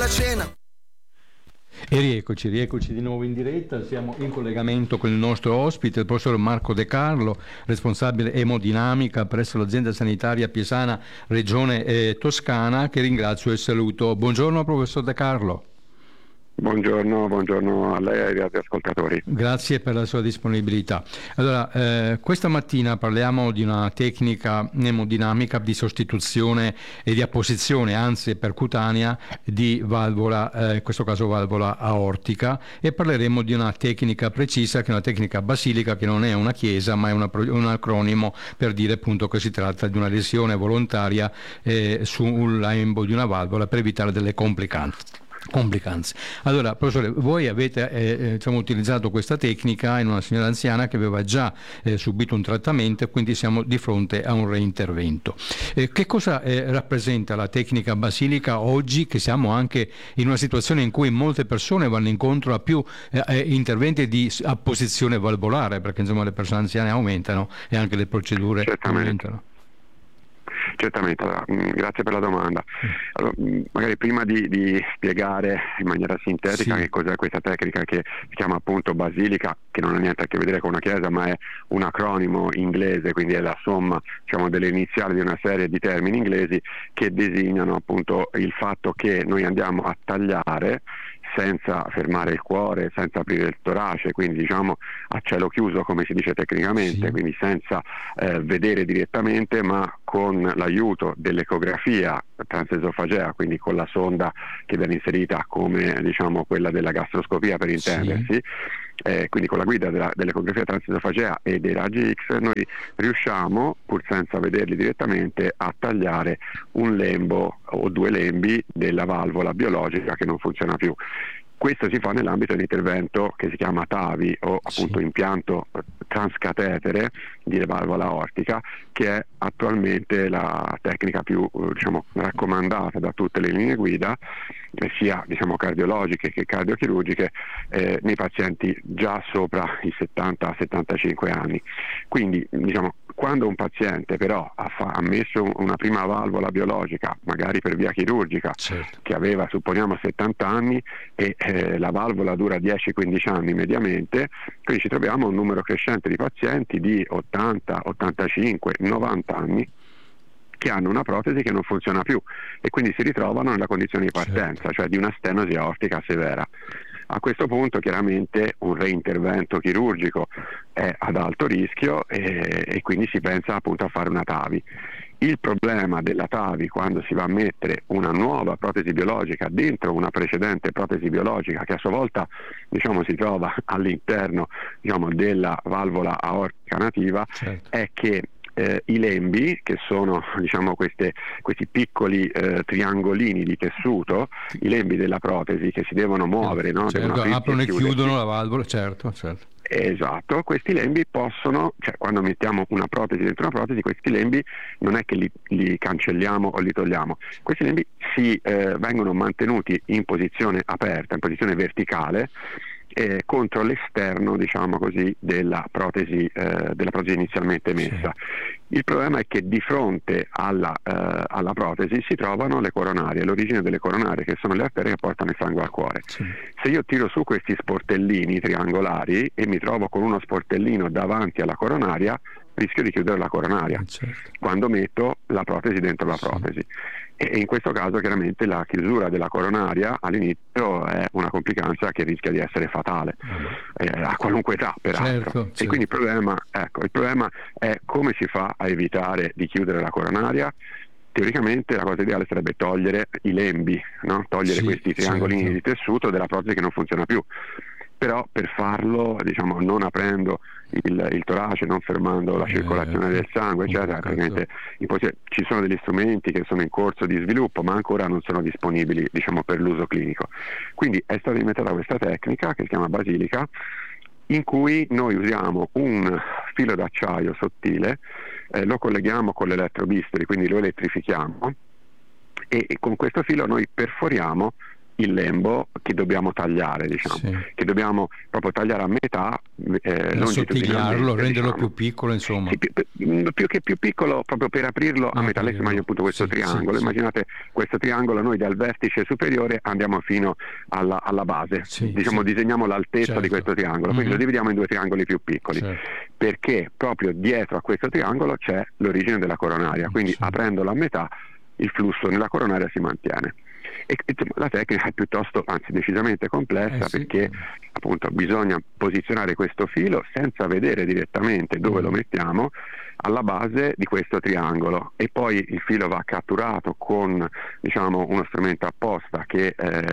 cena. E rieccoci di nuovo in diretta. Siamo in collegamento con il nostro ospite, il professor Marco De Carlo, responsabile emodinamica presso l'azienda sanitaria Piesana, regione Toscana, che ringrazio e saluto. Buongiorno professor De Carlo. Buongiorno a lei e ai radioascoltatori. Grazie per la sua disponibilità. Allora, questa mattina parliamo di una tecnica emodinamica di sostituzione e di apposizione, anzi percutanea, di valvola, in questo caso valvola aortica, e parleremo di una tecnica precisa, che è una tecnica basilica, che non è una chiesa ma è un acronimo per dire appunto che si tratta di una lesione volontaria sul lembo di una valvola per evitare delle complicanze. Allora, professore, voi avete utilizzato questa tecnica in una signora anziana che aveva già subito un trattamento, e quindi siamo di fronte a un reintervento. Che cosa rappresenta la tecnica basilica oggi, che siamo anche in una situazione in cui molte persone vanno incontro a più interventi di apposizione valvolare, perché insomma le persone anziane aumentano e anche le procedure aumentano? Certamente, allora, grazie per la domanda. Allora, magari prima di spiegare in maniera sintetica che cos'è questa tecnica che si chiama appunto basilica, che non ha niente a che vedere con una chiesa, ma è un acronimo inglese, quindi è la somma, diciamo, delle iniziali di una serie di termini inglesi che designano appunto il fatto che noi andiamo a tagliare senza fermare il cuore, senza aprire il torace, quindi diciamo a cielo chiuso, come si dice tecnicamente, quindi senza vedere direttamente, ma con l'aiuto dell'ecografia transesofagea, quindi con la sonda che viene inserita come diciamo quella della gastroscopia per intendersi, quindi con la guida dell'ecografia transesofagea e dei raggi X noi riusciamo, pur senza vederli direttamente, a tagliare un lembo o due lembi della valvola biologica che non funziona più. Questo si fa nell'ambito di un intervento che si chiama TAVI, o appunto impianto transcatetere di valvola aortica, che è attualmente la tecnica più raccomandata da tutte le linee guida, sia cardiologiche che cardiochirurgiche, nei pazienti già sopra i 70-75 anni. Quindi quando un paziente però ha messo una prima valvola biologica, magari per via chirurgica, che aveva supponiamo 70 anni e la valvola dura 10-15 anni mediamente, quindi ci troviamo un numero crescente di pazienti di 80, 85, 90 anni che hanno una protesi che non funziona più e quindi si ritrovano nella condizione di partenza, cioè di una stenosi aortica severa. A questo punto chiaramente un reintervento chirurgico è ad alto rischio e quindi si pensa appunto a fare una TAVI. Il problema della TAVI, quando si va a mettere una nuova protesi biologica dentro una precedente protesi biologica che a sua volta si trova all'interno della valvola aortica nativa, è che i lembi, che sono questi piccoli triangolini di tessuto, i lembi della protesi che si devono muovere, aprono e chiudono la valvola, certo. Esatto, questi lembi possono, quando mettiamo una protesi dentro una protesi, questi lembi non è che li cancelliamo o li togliamo, questi lembi vengono mantenuti in posizione aperta, in posizione verticale, contro l'esterno della protesi inizialmente messa. Il problema è che di fronte alla protesi si trovano le coronarie, l'origine delle coronarie, che sono le arterie che portano il sangue al cuore. Se io tiro su questi sportellini triangolari e mi trovo con uno sportellino davanti alla coronaria, rischio di chiudere la coronaria quando metto la protesi dentro la protesi. E in questo caso chiaramente la chiusura della coronaria all'inizio è una complicanza che rischia di essere fatale a qualunque età peraltro. E quindi il problema è come si fa a evitare di chiudere la coronaria. Teoricamente la cosa ideale sarebbe togliere i lembi, togliere questi triangolini di tessuto della protesi che non funziona più. Però per farlo non aprendo il torace, non fermando la circolazione del sangue, eccetera, ci sono degli strumenti che sono in corso di sviluppo ma ancora non sono disponibili per l'uso clinico. Quindi è stata inventata questa tecnica che si chiama basilica, in cui noi usiamo un filo d'acciaio sottile, lo colleghiamo con l'elettrobisturi, quindi lo elettrifichiamo, e con questo filo noi perforiamo il lembo che dobbiamo tagliare, diciamo, che dobbiamo proprio tagliare a metà, sottigliarlo, renderlo diciamo, più piccolo, insomma. Sì, più che più piccolo, proprio per aprirlo a metà. Lei si immagina appunto questo triangolo, immaginate questo triangolo, noi dal vertice superiore andiamo fino alla base, diciamo disegniamo l'altezza di questo triangolo, quindi lo dividiamo in due triangoli più piccoli, perché proprio dietro a questo triangolo c'è l'origine della coronaria, quindi aprendolo a metà il flusso nella coronaria si mantiene. E la tecnica è piuttosto, anzi decisamente complessa, perché appunto bisogna posizionare questo filo senza vedere direttamente dove lo mettiamo alla base di questo triangolo, e poi il filo va catturato con, diciamo, uno strumento apposta che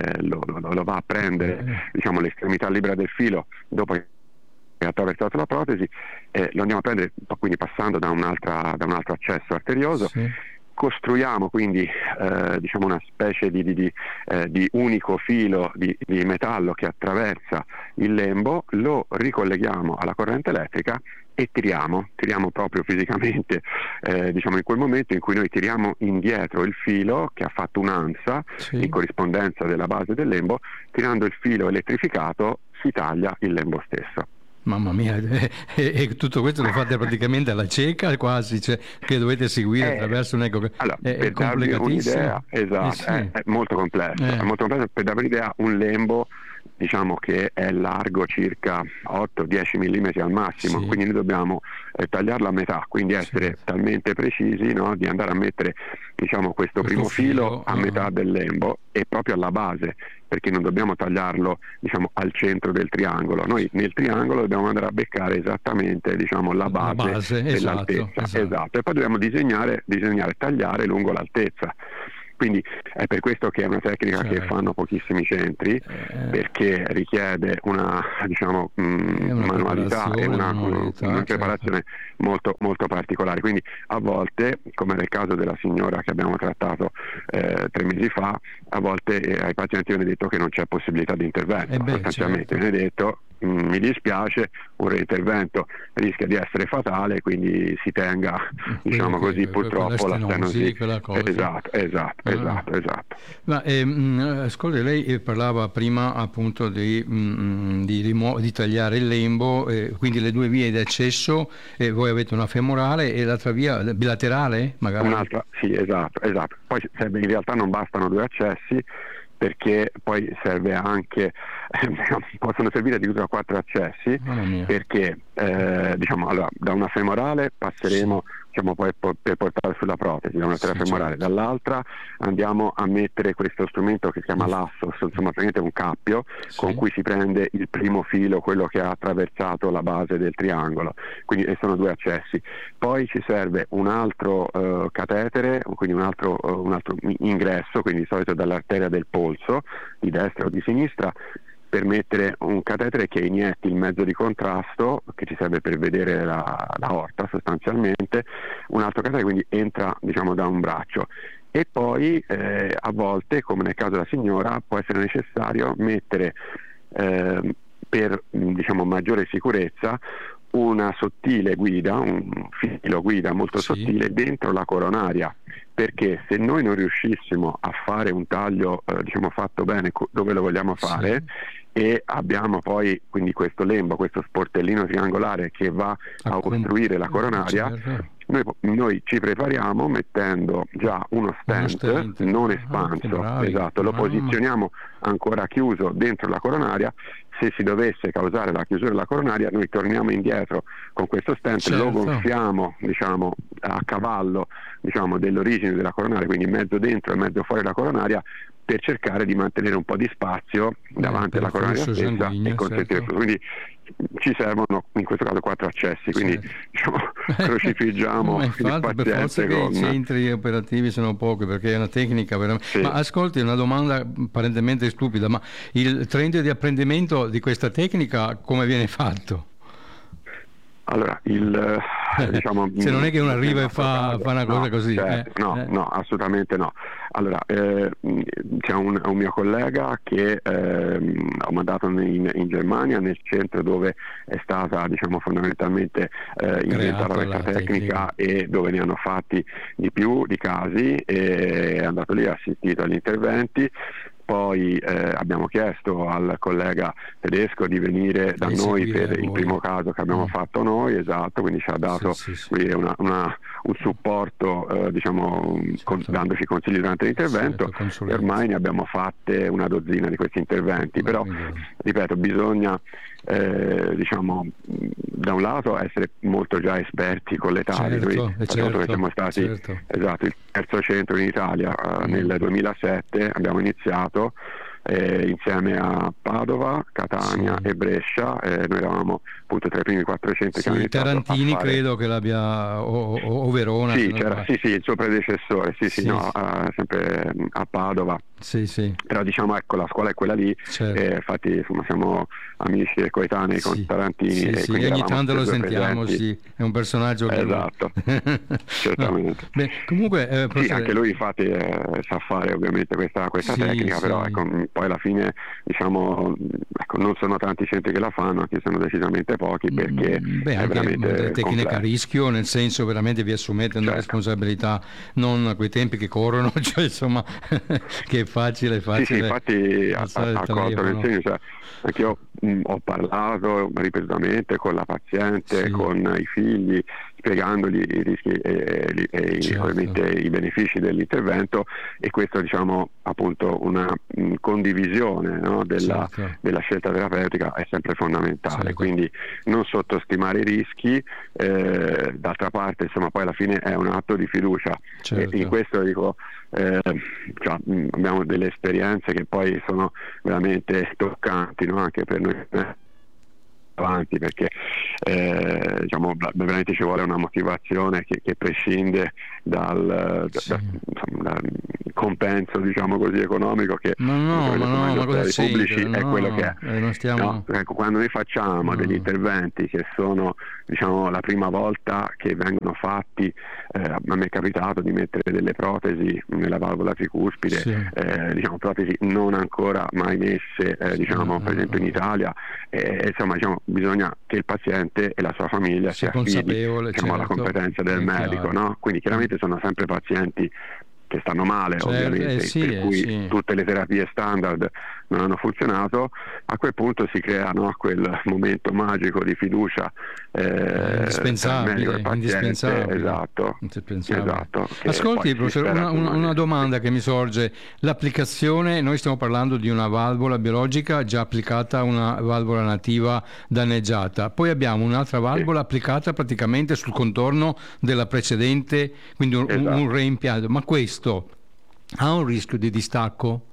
lo va a prendere, diciamo, l'estremità libera del filo dopo che è attraversato la protesi, lo andiamo a prendere quindi passando da un altro accesso arterioso. Costruiamo quindi diciamo una specie di unico filo di metallo che attraversa il lembo, lo ricolleghiamo alla corrente elettrica e tiriamo proprio fisicamente, diciamo in quel momento in cui noi tiriamo indietro il filo che ha fatto un'ansa in corrispondenza della base del lembo, tirando il filo elettrificato si taglia il lembo stesso. Mamma mia, e tutto questo lo fate praticamente alla cieca quasi, cioè, che dovete seguire attraverso allora, è per darvi un'idea, esatto, è molto complesso, è molto complesso. Per darvi un'idea, un lembo, diciamo che è largo circa 8-10 mm al massimo, quindi noi dobbiamo tagliarlo a metà, quindi essere talmente precisi, no, di andare a mettere, diciamo, questo primo filo a metà del lembo e proprio alla base, perché non dobbiamo tagliarlo, diciamo, al centro del triangolo. Noi nel triangolo dobbiamo andare a beccare esattamente, diciamo, la base dell'altezza. Esatto. E poi dobbiamo disegnare, tagliare lungo l'altezza. Quindi è per questo che è una tecnica che fanno pochissimi centri, perché richiede una, diciamo, manualità e una preparazione molto, molto particolare. Quindi a volte, come nel caso della signora che abbiamo trattato 3 mesi fa, a volte ai pazienti viene detto che non c'è possibilità di intervento. Sostanzialmente viene detto: mi dispiace, un reintervento rischia di essere fatale, quindi si tenga, diciamo così, purtroppo la stenosi. Esatto. Ma ascolti, lei parlava prima appunto di tagliare il lembo, quindi le due vie di accesso, voi avete una femorale e l'altra via bilaterale magari? Un'altra, sì, esatto. Poi in realtà non bastano 2 accessi, perché poi serve anche, possono servire addirittura 4 accessi, perché diciamo, allora, da una femorale passeremo, diciamo, poi per portare sulla protesi, da una femorale, dall'altra andiamo a mettere questo strumento che si chiama lassos, insomma praticamente un cappio con cui si prende il primo filo, quello che ha attraversato la base del triangolo, quindi sono 2 accessi. Poi ci serve un altro catetere, quindi un altro ingresso, quindi di solito dall'arteria del polso, di destra o di sinistra, per mettere un catetere che inietti il mezzo di contrasto che ci serve per vedere la aorta sostanzialmente, un altro catetere quindi entra, diciamo, da un braccio. E poi a volte, come nel caso della signora, può essere necessario mettere per, diciamo, maggiore sicurezza una sottile guida, un filo guida molto sottile dentro la coronaria, perché se noi non riuscissimo a fare un taglio diciamo fatto bene dove lo vogliamo fare, e abbiamo poi quindi questo lembo, questo sportellino triangolare che va a ostruire la coronaria, noi ci prepariamo mettendo già uno stent non espanso, lo posizioniamo ancora chiuso dentro la coronaria. Se si dovesse causare la chiusura della coronaria, noi torniamo indietro con questo stent, lo gonfiamo, diciamo, a cavallo, diciamo, dell'origine della coronaria, quindi mezzo dentro e mezzo fuori la coronaria, per cercare di mantenere un po' di spazio davanti alla coronaria stessa e consentire quindi ci servono in questo caso 4 accessi, quindi diciamo crocifiggiamo il paziente. Per forza che i centri operativi sono pochi, perché è una tecnica veramente. Ma ascolti, una domanda apparentemente stupida, ma il trend di apprendimento di questa tecnica come viene fatto? Allora, diciamo, se non è che uno arriva e fa una cosa così. No, assolutamente no. Allora, c'è un mio collega che ho mandato in Germania, nel centro dove è stata, diciamo, fondamentalmente inventata questa tecnica e dove ne hanno fatti di più di casi, e è andato lì, ha assistito agli interventi. poi abbiamo chiesto al collega tedesco di venire da noi per il primo caso che abbiamo fatto noi, esatto, quindi ci ha dato un supporto dandoci consigli durante l'intervento, e ormai ne abbiamo fatte una dozzina di questi interventi. Però ripeto, bisogna da un lato essere molto già esperti con l'età. Noi siamo stati il terzo centro in Italia nel 2007, abbiamo iniziato insieme a Padova, Catania e Brescia, noi eravamo appunto tra i primi 400 che hanno iniziato Tarantini a fare... credo che l'abbia, o Verona, il suo predecessore, sempre a Padova. Però la scuola è quella lì, infatti insomma siamo amici e coetanei con Tarantini, e ogni tanto lo sentiamo, è un personaggio che certamente. Beh, comunque anche lui infatti sa fare ovviamente questa tecnica, però ecco, poi alla fine non sono tanti centri che la fanno, anche sono decisamente pochi, perché è veramente tecnica a rischio, nel senso veramente vi assumete una responsabilità, non a quei tempi che corrono, cioè insomma che è facile. Sì, infatti a colto nel senso, anche io ho parlato ripetutamente con la paziente, con i figli, spiegandogli i rischi e ovviamente i benefici dell'intervento, e questo appunto una condivisione, no, della scelta terapeutica è sempre fondamentale, quindi non sottostimare i rischi, d'altra parte insomma poi alla fine è un atto di fiducia, e in questo dico abbiamo delle esperienze che poi sono veramente toccanti, no? Anche per noi avanti, perché veramente ci vuole una motivazione che prescinde dal compenso, così, economico, che pubblici è quello che è. Ecco, quando noi facciamo degli interventi che sono la prima volta che vengono fatti, a me è capitato di mettere delle protesi nella valvola tricuspide, protesi non ancora mai messe, per esempio in Italia, insomma bisogna che il paziente e la sua famiglia si affidi alla competenza del medico, no? Quindi chiaramente sono sempre pazienti che stanno male, ovviamente, per cui tutte le terapie standard non hanno funzionato. A quel punto si crea, no, quel momento magico di fiducia indispensabile. Esatto. Ascolti, professore, una domanda che mi sorge: l'applicazione, noi stiamo parlando di una valvola biologica già applicata a una valvola nativa danneggiata, poi abbiamo un'altra valvola applicata praticamente sul contorno della precedente, quindi un reimpianto, ma questo ha un rischio di distacco?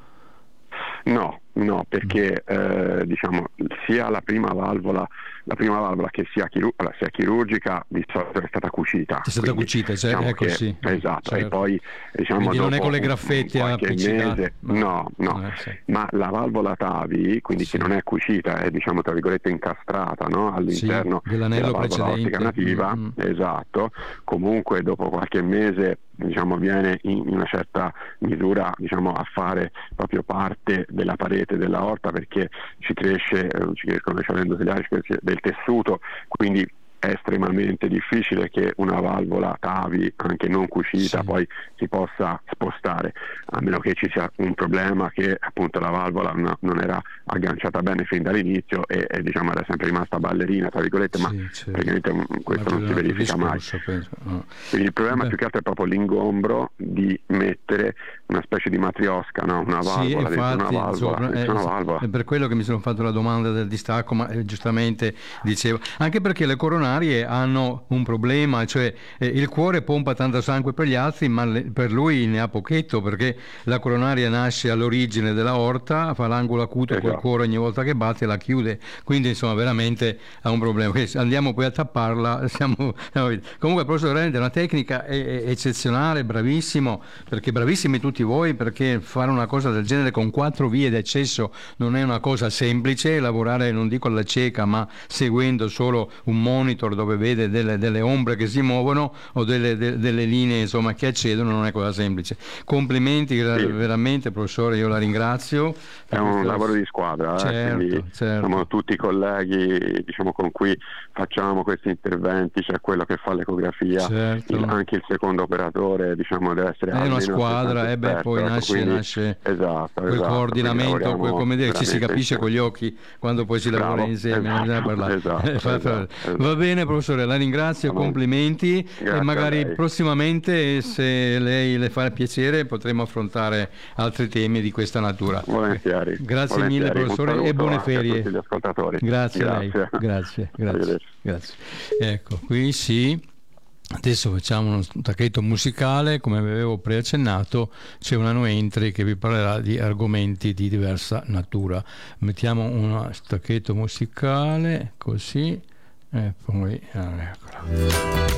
No, perché sia la prima valvola che sia chirurgica di solito è stata cucita. È stata cucita, esatto, e poi quindi non è con le graffette appiccicate. No. Ma la valvola TAVI, quindi che non è cucita, è tra virgolette incastrata, no, all'interno dell'anello della valvola ottica nativa, esatto, comunque dopo qualche mese viene in una certa misura a fare proprio parte della parete della aorta, perché ci crescono le cellule endoteliali del tessuto, quindi è estremamente difficile che una valvola TAVI, anche non cucita, poi si possa spostare, a meno che ci sia un problema che appunto la valvola non era agganciata bene fin dall'inizio e era sempre rimasta ballerina, tra virgolette, ma praticamente questo non si verifica mai. Quindi il problema più che altro è proprio l'ingombro di mettere una specie di matriosca, no? Una valvola dentro una valvola. È per quello che mi sono fatto la domanda del distacco, ma giustamente dicevo, anche perché le coronarie hanno un problema, cioè il cuore pompa tanto sangue per gli altri, ma per lui ne ha pochetto, perché la coronaria nasce all'origine dell'aorta, fa l'angolo acuto col cuore ogni volta che batte, la chiude, quindi insomma veramente ha un problema. Andiamo poi a tapparla, comunque professore, veramente è una tecnica eccezionale, bravissimo, perché bravissimi tutti voi, perché fare una cosa del genere con 4 vie d'accesso non è una cosa semplice, lavorare non dico alla cieca, ma seguendo solo un monitor dove vede delle ombre che si muovono o delle linee insomma che accedono, non è cosa semplice. Complimenti veramente professore, io la ringrazio. È un lavoro di squadra, quindi siamo tutti colleghi con cui facciamo questi interventi, c'è quello che fa l'ecografia, anche il secondo operatore deve essere una squadra, poi nasce quel coordinamento, come dire, ci si capisce con gli occhi quando poi si lavora insieme. Va bene professore, la ringrazio, complimenti, e magari prossimamente, se lei le fa piacere, potremo affrontare altri temi di questa natura. Volentieri. Grazie mille professore, e buone ferie. A tutti gli ascoltatori. Grazie a lei. Grazie. Ecco, qui sì. Adesso facciamo uno stacchetto musicale, come avevo preaccennato. C'è una no entry che vi parlerà di argomenti di diversa natura. Mettiamo uno stacchetto musicale così, e poi eccola.